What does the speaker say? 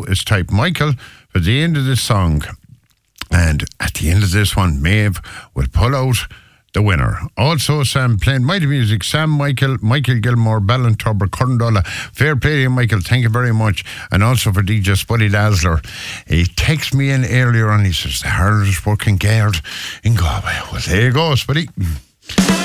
do is type Michael for the end of this song. And at the end of this one, Maeve will pull out the winner. Also, Sam playing Mighty Music, Sam, Michael Gilmore, Ballintubber, Corndola. Fair play to you, Michael. Thank you very much. And also for DJ Spuddy Dazzler. He texted me in earlier and he says, the hardest working guard in Galway. Well, there you go, Spuddy.